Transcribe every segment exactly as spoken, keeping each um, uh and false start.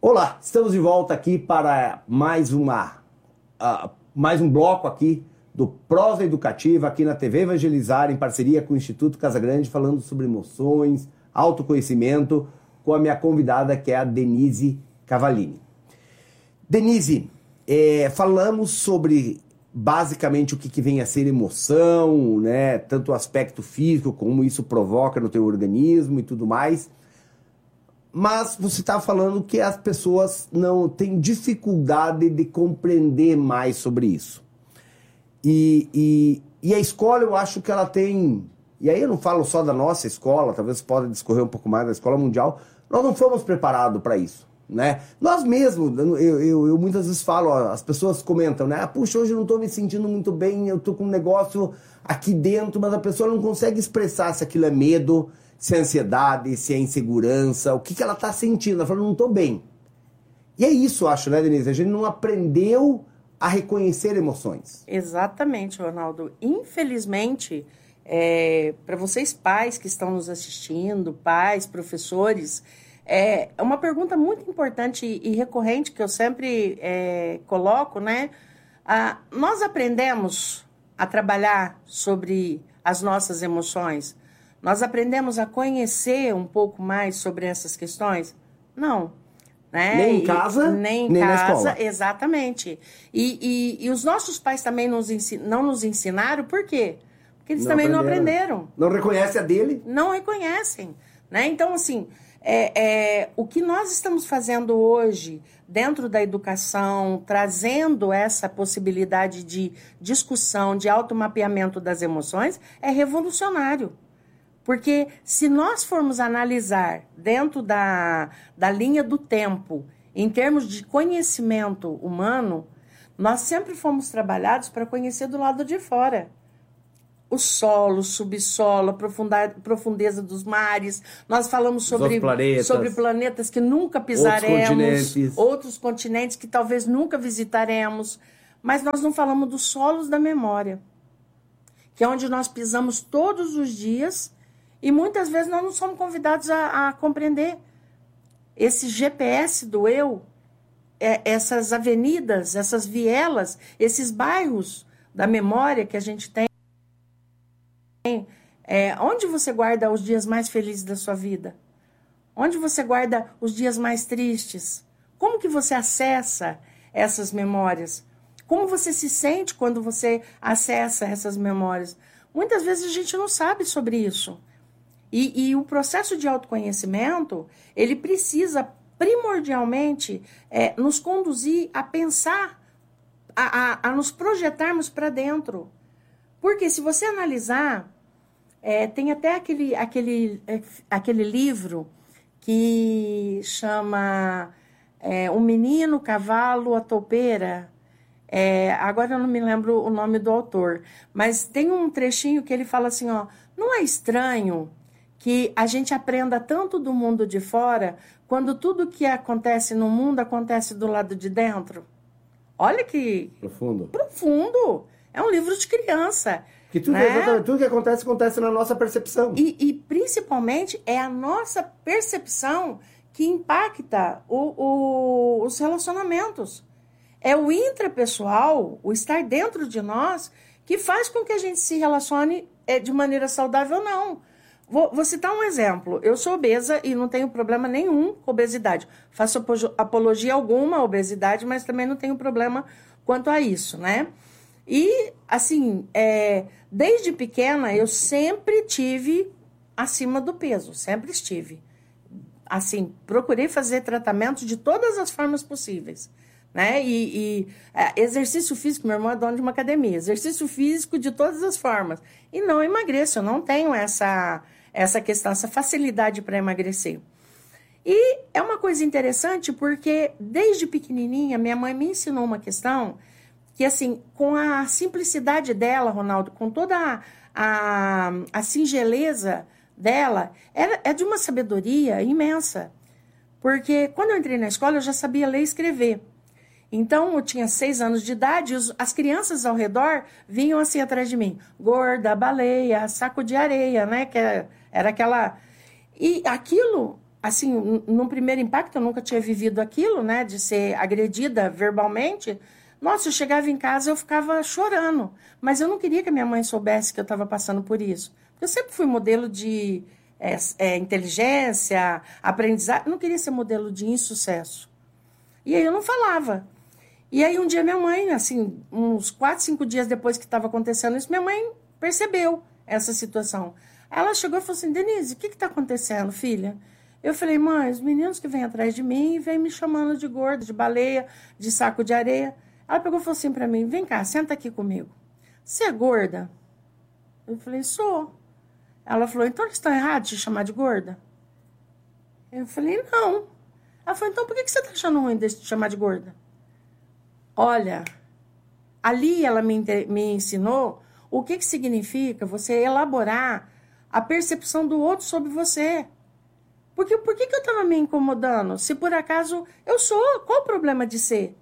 Olá, estamos de volta aqui para mais, uma, uh, mais um bloco aqui do Prosa Educativa, aqui na T V Evangelizar, em parceria com o Instituto Casagrande, falando sobre emoções, autoconhecimento, com a minha convidada, que é a Denise Cavallini. Denise, é, falamos sobre basicamente o que, que vem a ser emoção, né? Tanto o aspecto físico, como isso provoca no teu organismo e tudo mais. Mas você está falando que as pessoas não têm dificuldade de compreender mais sobre isso. E, e, e a escola, eu acho que ela tem... E aí eu não falo só da nossa escola, talvez possa discorrer um pouco mais da escola mundial. Nós não fomos preparados para isso, né? Nós mesmos, eu, eu, eu muitas vezes falo, ó, as pessoas comentam, né? Ah, puxa, hoje eu não estou me sentindo muito bem, eu estou com um negócio aqui dentro, mas a pessoa não consegue expressar se aquilo é medo, se é ansiedade, se é insegurança, o que, que ela está sentindo. Ela fala, não estou bem. E é isso, eu acho, né, Denise? A gente não aprendeu a reconhecer emoções. Exatamente, Ronaldo. Infelizmente, é, para vocês pais que estão nos assistindo, pais, professores, é uma pergunta muito importante e recorrente que eu sempre é, coloco, né? Ah, nós aprendemos a trabalhar sobre as nossas emoções? Nós aprendemos a conhecer um pouco mais sobre essas questões? Não. Né? Nem em casa, e, nem em nem casa, na escola. Exatamente. E, e, e os nossos pais também nos ensin, não nos ensinaram, por quê? Porque eles não também aprenderam. não aprenderam. Não reconhecem a dele? Não reconhecem. Né? Então, assim, é, é, o que nós estamos fazendo hoje dentro da educação, trazendo essa possibilidade de discussão, de automapeamento das emoções, é revolucionário. Porque se nós formos analisar dentro da, da linha do tempo, em termos de conhecimento humano, nós sempre fomos trabalhados para conhecer do lado de fora. O solo, o subsolo, a profunda, profundeza dos mares. Nós falamos sobre planetas, sobre planetas que nunca pisaremos, outros continentes. outros continentes que talvez nunca visitaremos. Mas nós não falamos dos solos da memória, que é onde nós pisamos todos os dias. E muitas vezes nós não somos convidados a, a compreender esse G P S do eu, é, essas avenidas, essas vielas, esses bairros da memória que a gente tem. É, onde você guarda os dias mais felizes da sua vida? Onde você guarda os dias mais tristes? Como que você acessa essas memórias? Como você se sente quando você acessa essas memórias? Muitas vezes a gente não sabe sobre isso. E, e o processo de autoconhecimento, ele precisa primordialmente é, nos conduzir a pensar, a, a, a nos projetarmos para dentro. Porque se você analisar, é, tem até aquele, aquele, é, aquele livro que chama é, O Menino, o Cavalo, a Toupeira. É, agora eu não me lembro o nome do autor, mas tem um trechinho que ele fala assim, ó, não é estranho que a gente aprenda tanto do mundo de fora, quando tudo que acontece no mundo acontece do lado de dentro. Olha que... Profundo. Profundo. É um livro de criança. Que tudo, né? que, tudo que acontece, acontece na nossa percepção. E, e principalmente, é a nossa percepção que impacta o, o, os relacionamentos. É o intrapessoal, o estar dentro de nós, que faz com que a gente se relacione é, de maneira saudável ou não. Vou, vou citar um exemplo. Eu sou obesa e não tenho problema nenhum com obesidade. Faço apologia alguma à obesidade, mas também não tenho problema quanto a isso, né? E, assim, é, desde pequena eu sempre tive acima do peso, sempre estive. Assim, procurei fazer tratamento de todas as formas possíveis, né? E, e é, exercício físico, meu irmão é dono de uma academia, exercício físico de todas as formas. E não emagreço, eu não tenho essa... essa questão, essa facilidade para emagrecer. E é uma coisa interessante porque, desde pequenininha, minha mãe me ensinou uma questão que, assim, com a simplicidade dela, Ronaldo, com toda a, a, a singeleza dela, era, é de uma sabedoria imensa. Porque, quando eu entrei na escola, eu já sabia ler e escrever. Então, eu tinha seis anos de idade e os, as crianças ao redor vinham assim atrás de mim. Gorda, baleia, saco de areia, né? Que era, era aquela... E aquilo assim, num primeiro impacto, eu nunca tinha vivido aquilo, né? De ser agredida verbalmente. Nossa, eu chegava em casa e eu ficava chorando. Mas eu não queria que a minha mãe soubesse que eu estava passando por isso. Eu sempre fui modelo de é, é, inteligência, aprendizado. Eu não queria ser modelo de insucesso. E aí eu não falava. E aí um dia minha mãe, assim, uns quatro, cinco dias depois que estava acontecendo isso, minha mãe percebeu essa situação. Ela chegou e falou assim, Denise, o que está acontecendo, filha? Eu falei, mãe, os meninos que vêm atrás de mim vêm me chamando de gorda, de baleia, de saco de areia. Ela pegou e falou assim para mim, vem cá, senta aqui comigo. Você é gorda? Eu falei, sou. Ela falou, então eles estão errados de te chamar de gorda? Eu falei, não. Ela falou, então por que você está achando ruim de te chamar de gorda? Olha, ali ela me, me ensinou o que, que significa você elaborar a percepção do outro sobre você. Porque por que, que eu estava me incomodando? Se por acaso eu sou, qual o problema de ser?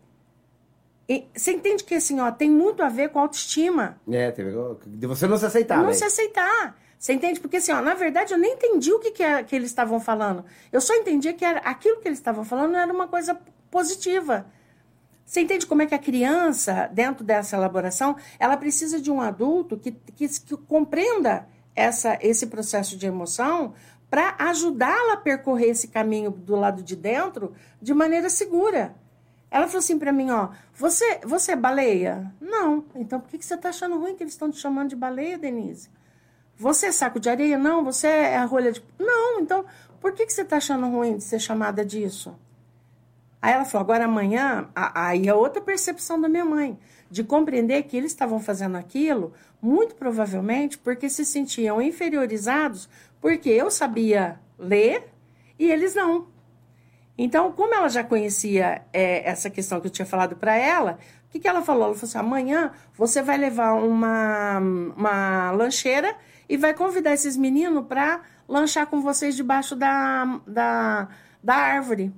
E você entende que assim, ó, tem muito a ver com autoestima. É, de você não se aceitar. Não né? se aceitar. Você entende? Porque assim, ó, na verdade eu nem entendi o que, que, é, que eles estavam falando. Eu só entendi que era, aquilo que eles estavam falando era uma coisa positiva. Você entende como é que a criança, dentro dessa elaboração, ela precisa de um adulto que, que, que compreenda essa, esse processo de emoção para ajudá-la a percorrer esse caminho do lado de dentro de maneira segura. Ela falou assim para mim, ó, você, você é baleia? Não. Então por que, que você está achando ruim que eles estão te chamando de baleia, Denise? Você é saco de areia? Não. Você é a rolha de... Não. Então por que, que você está achando ruim de ser chamada disso? Aí ela falou, agora amanhã, aí é outra percepção da minha mãe, de compreender que eles estavam fazendo aquilo, muito provavelmente porque se sentiam inferiorizados, porque eu sabia ler e eles não. Então, como ela já conhecia é, essa questão que eu tinha falado para ela, o que, que ela falou? Ela falou assim, amanhã você vai levar uma, uma lancheira e vai convidar esses meninos para lanchar com vocês debaixo da, da, da árvore.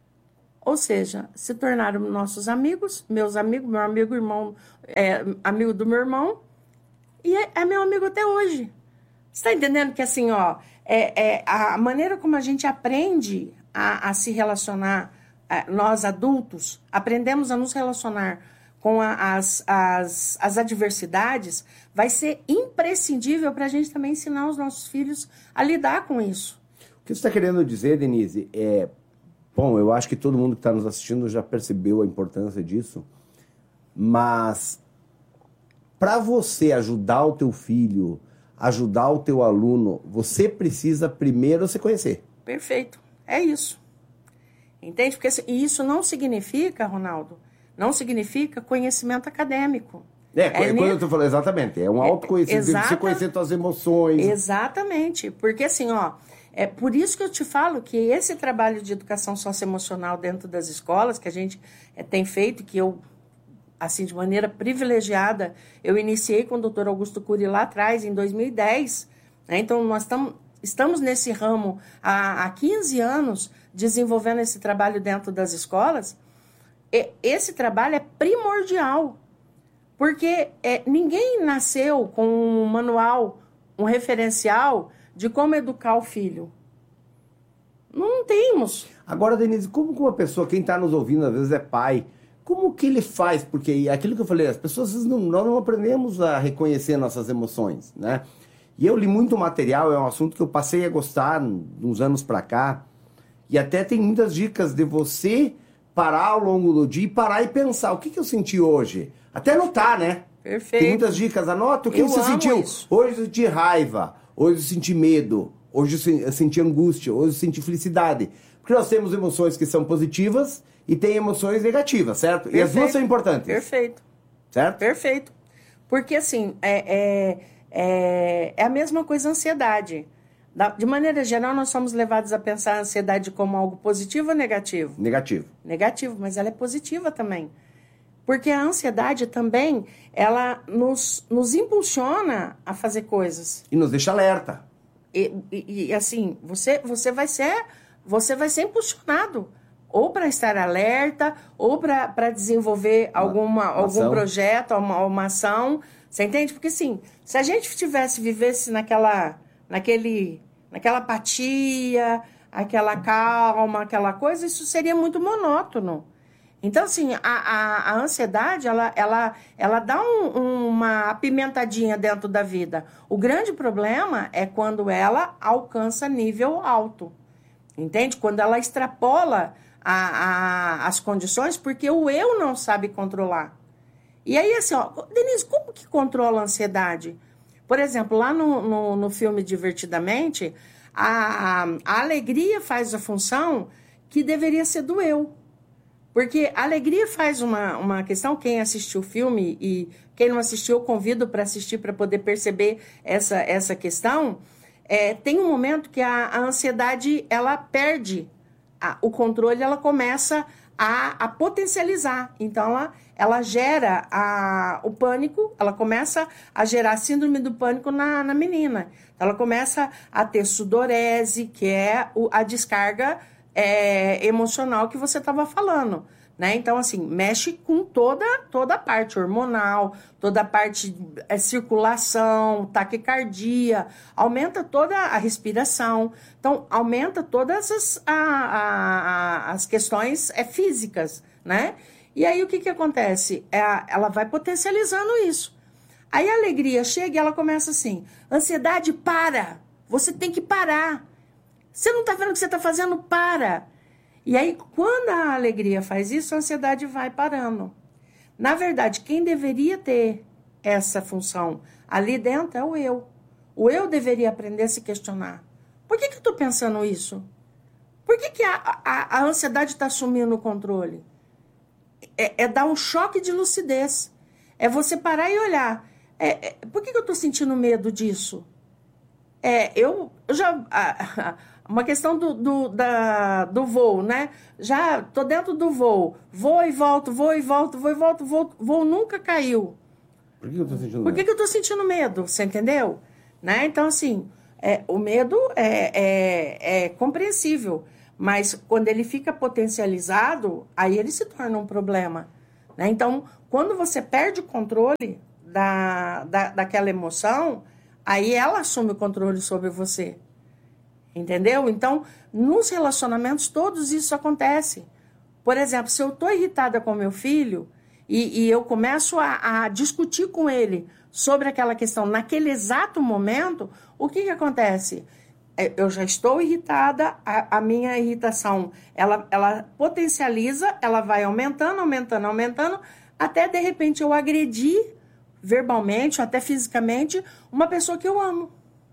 Ou seja, se tornaram nossos amigos, meus amigos, meu amigo, irmão, é, amigo do meu irmão, e é, é meu amigo até hoje. Você está entendendo que assim, ó, é, é, a maneira como a gente aprende a, a se relacionar, a, nós adultos, aprendemos a nos relacionar com a, as, as, as adversidades, vai ser imprescindível para a gente também ensinar os nossos filhos a lidar com isso. O que você está querendo dizer, Denise, é... Bom, eu acho que todo mundo que está nos assistindo já percebeu a importância disso, mas para você ajudar o teu filho, ajudar o teu aluno, você precisa primeiro se conhecer. Perfeito, é isso. Entende? Porque isso não significa, Ronaldo, não significa conhecimento acadêmico. É, é quando ne... eu estou falando, exatamente, é um autoconhecimento, Exata... você conhecer suas emoções. Exatamente, porque assim, ó, é por isso que eu te falo que esse trabalho de educação socioemocional dentro das escolas, que a gente é, tem feito, que eu, assim, de maneira privilegiada, eu iniciei com o doutor Augusto Cury lá atrás, em dois mil e dez. Né? Então, nós tam, estamos nesse ramo há, há quinze anos, desenvolvendo esse trabalho dentro das escolas. E esse trabalho é primordial, porque é, ninguém nasceu com um manual, um referencial de como educar o filho. Não temos. Agora, Denise, como que uma pessoa, quem está nos ouvindo, às vezes é pai, como que ele faz? Porque aquilo que eu falei, as pessoas, não, nós não aprendemos a reconhecer nossas emoções, né? E eu li muito material, é um assunto que eu passei a gostar uns anos para cá, e até tem muitas dicas de você parar ao longo do dia e parar e pensar, o que, que eu senti hoje? Até anotar, né? Perfeito. Tem muitas dicas, anota o que eu você sentiu. Isso. Hoje eu senti raiva, hoje eu senti medo, hoje eu senti angústia, hoje eu senti felicidade. Porque nós temos emoções que são positivas e tem emoções negativas, certo? Perfeito. E as duas são importantes. Perfeito. Certo? Perfeito. Porque, assim, é, é, é, é a mesma coisa a ansiedade. De maneira geral, nós somos levados a pensar a ansiedade como algo positivo ou negativo? Negativo. Negativo, mas ela é positiva também. Porque a ansiedade também, ela nos, nos impulsiona a fazer coisas. E nos deixa alerta. E, e, e assim, você, você, vai ser, você vai ser impulsionado. Ou para estar alerta, ou para desenvolver uma, alguma, uma algum ação. projeto, uma, uma ação. Você entende? Porque, assim, se a gente tivesse, vivesse naquela, naquele, naquela apatia, aquela calma, aquela coisa, isso seria muito monótono. Então, assim, a, a, a ansiedade, ela, ela, ela dá um, uma apimentadinha dentro da vida. O grande problema é quando ela alcança nível alto, entende? Quando ela extrapola a, a, as condições, porque o eu não sabe controlar. E aí, assim, ó, Denise, como que controla a ansiedade? Por exemplo, lá no, no, no filme Divertidamente, a, a alegria faz a função que deveria ser do eu. Porque a alegria faz uma, uma questão, quem assistiu o filme e quem não assistiu, eu convido para assistir para poder perceber essa, essa questão. É, tem um momento que a, a ansiedade, ela perde a, o controle, ela começa a, a potencializar. Então, ela, ela gera a, o pânico, ela começa a gerar a síndrome do pânico na, na menina. Ela começa a ter sudorese, que é o, a descarga É, emocional que você estava falando, né? Então, assim, mexe com toda, toda a parte hormonal, toda a parte é, circulação, taquicardia, aumenta toda a respiração, então, aumenta todas as, a, a, a, as questões é, físicas, né? E aí, o que que acontece? É, ela vai potencializando isso. Aí, a alegria chega e ela começa assim, ansiedade, para! Você tem que parar! Você não está vendo o que você está fazendo? Para! E aí, quando a alegria faz isso, a ansiedade vai parando. Na verdade, quem deveria ter essa função ali dentro é o eu. O eu deveria aprender a se questionar. Por que que eu estou pensando isso? Por que que a, a, a ansiedade está assumindo o controle? É, é dar um choque de lucidez. É você parar e olhar. É, é, por que que eu estou sentindo medo disso? É, eu, eu já... A, a, Uma questão do, do, da, do voo, né? Já tô dentro do voo. Vou e volto, vou e volto, vou e volto, voo, voo nunca caiu. Por que eu tô sentindo Por que medo? que eu tô sentindo medo? Você entendeu? Né? Então, assim, é, o medo é, é, é compreensível. Mas quando ele fica potencializado, aí ele se torna um problema. Né? Então, quando você perde o controle da, da, daquela emoção, aí ela assume o controle sobre você. Entendeu? Então, nos relacionamentos, todos isso acontece. Por exemplo, se eu estou irritada com meu filho e, e eu começo a, a discutir com ele sobre aquela questão naquele exato momento, o que, que acontece? Eu já estou irritada, a, a minha irritação, ela, ela potencializa, ela vai aumentando, aumentando, aumentando, até, de repente, eu agredir verbalmente, ou até fisicamente, uma pessoa que eu amo.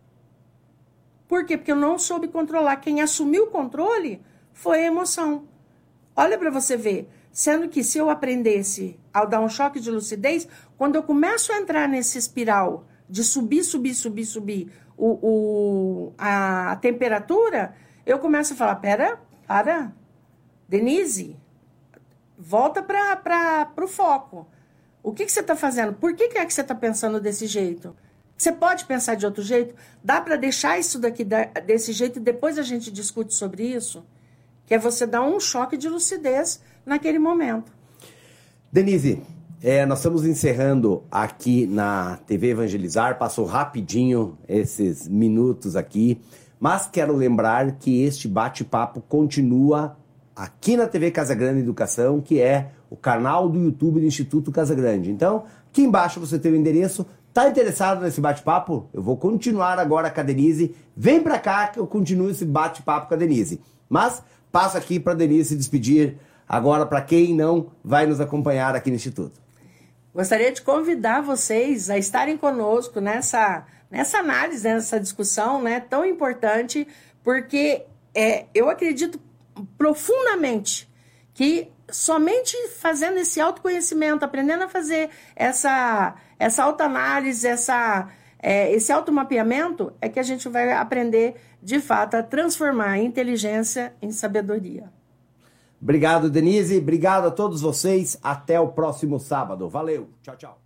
Por quê? Porque eu não soube controlar. Quem assumiu o controle foi a emoção. Olha para você ver. Sendo que se eu aprendesse ao dar um choque de lucidez, quando eu começo a entrar nesse espiral de subir, subir, subir, subir o, o, a temperatura, eu começo a falar, pera, para, Denise, volta para o foco. O que, que você está fazendo? Por que, que é que você está pensando desse jeito? Você pode pensar de outro jeito? Dá para deixar isso daqui desse jeito e depois a gente discute sobre isso? Que é você dar um choque de lucidez naquele momento. Denise, é, nós estamos encerrando aqui na T V Evangelizar. Passou rapidinho esses minutos aqui. Mas quero lembrar que este bate-papo continua aqui na T V Casa Grande Educação, que é o canal do YouTube do Instituto Casa Grande. Então, aqui embaixo você tem o endereço. Tá interessado nesse bate-papo? Eu vou continuar agora com a Denise. Vem pra cá que eu continuo esse bate-papo com a Denise. Mas passo aqui pra Denise se despedir agora para quem não vai nos acompanhar aqui no Instituto. Gostaria de convidar vocês a estarem conosco nessa, nessa análise, nessa discussão, né, tão importante, porque é, eu acredito profundamente que somente fazendo esse autoconhecimento, aprendendo a fazer essa, essa autoanálise, essa, é, esse automapeamento, é que a gente vai aprender, de fato, a transformar a inteligência em sabedoria. Obrigado, Denise. Obrigado a todos vocês. Até o próximo sábado. Valeu. Tchau, tchau.